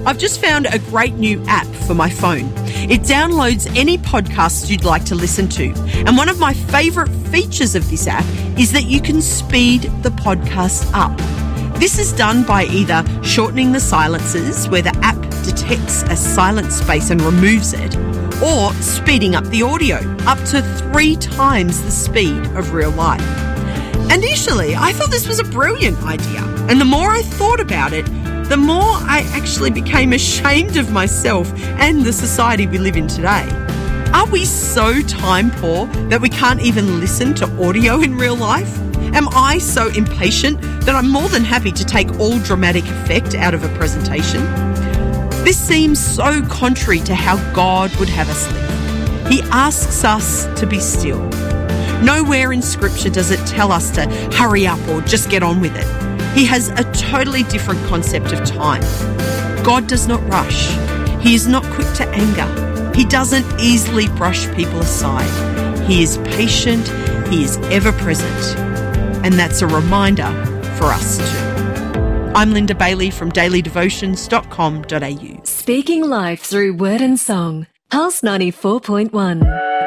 I've just found a great new app for my phone. It downloads any podcasts you'd like to listen to. And one of my favourite features of this app is that you can speed the podcast up. This is done by either shortening the silences, where the app detects a silent space and removes it, or speeding up the audio up to 3 times the speed of real life. Initially, I thought this was a brilliant idea, and the more I thought about it, the more I actually became ashamed of myself and the society we live in today. Are we so time poor that we can't even listen to audio in real life? Am I so impatient that I'm more than happy to take all dramatic effect out of a presentation? This seems so contrary to how God would have us live. He asks us to be still. Nowhere in Scripture does it tell us to hurry up or just get on with it. He has a totally different concept of time. God does not rush. He is not quick to anger. He doesn't easily brush people aside. He is patient. He is ever present. And that's a reminder for us too. I'm Linda Bailey from dailydevotions.com.au. Speaking life through word and song. Pulse 94.1.